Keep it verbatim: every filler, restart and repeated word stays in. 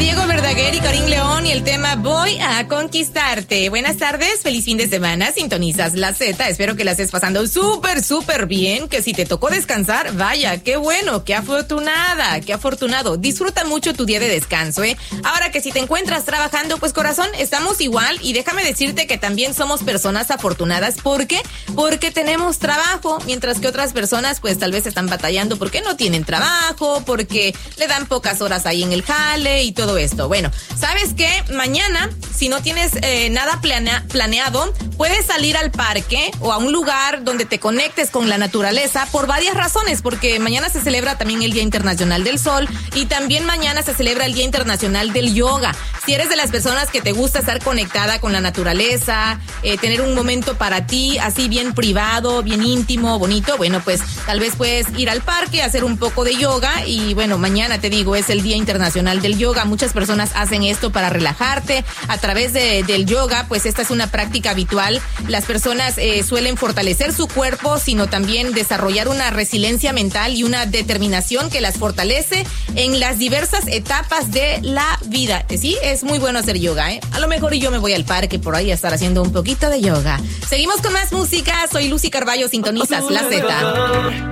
Diego Verdaguer y Karim León y el tema Voy a Conquistarte. Buenas tardes, feliz fin de semana, sintonizas La Z, espero que la estés pasando súper, súper bien, que si te tocó descansar, vaya, qué bueno, qué afortunada, qué afortunado. Disfruta mucho tu día de descanso, ¿eh? Ahora que si te encuentras trabajando, pues corazón, estamos igual y déjame decirte que también somos personas afortunadas. ¿Por qué? Porque tenemos trabajo, mientras que otras personas pues tal vez están batallando porque no tienen trabajo, porque le dan pocas horas ahí en el jale y todo esto. Bueno, ¿sabes qué? Mañana, si no tienes eh, nada planea- planeado, puedes salir al parque o a un lugar donde te conectes con la naturaleza por varias razones, porque mañana se celebra también el Día Internacional del Sol y también mañana se celebra el Día Internacional del Yoga. Si eres de las personas que te gusta estar conectada con la naturaleza, eh, tener un momento para ti, así bien privado, bien íntimo, bonito, bueno, pues tal vez puedes ir al parque, hacer un poco de yoga y bueno, mañana te digo, es el Día Internacional del Yoga. Muchas personas hacen esto para relajarte a través de, del yoga, pues esta es una práctica habitual. Las personas eh, suelen fortalecer su cuerpo, sino también desarrollar una resiliencia mental y una determinación que las fortalece en las diversas etapas de la vida. Sí, es muy bueno hacer yoga, ¿eh? A lo mejor yo me voy al parque por ahí a estar haciendo un poquito de yoga. Seguimos con más música, soy Lucy Carballo, sintonizas La Z.